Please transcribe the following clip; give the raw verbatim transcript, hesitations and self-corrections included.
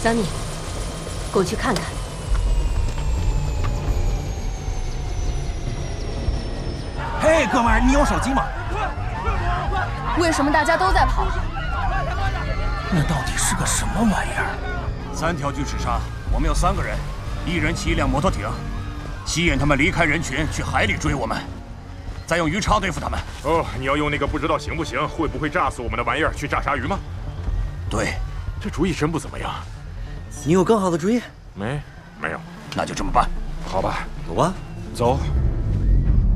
小你，给我去看看。 嘿，哥们儿，你有手机吗？ 为什么大家都在跑？ 那到底是个什么玩意儿？ 三条巨齿鲨，我们有三个人，一人骑一辆摩托艇，吸引他们离开人群，去海里追我们，再用鱼叉对付他们。 哦，你要用那个不知道行不行，会不会炸死我们的玩意儿去炸鲨鱼吗？ 对， 这主意真不怎么样。 你有更好的主意？ 没，没有。 那就这么办。 好吧， 走吧。 走。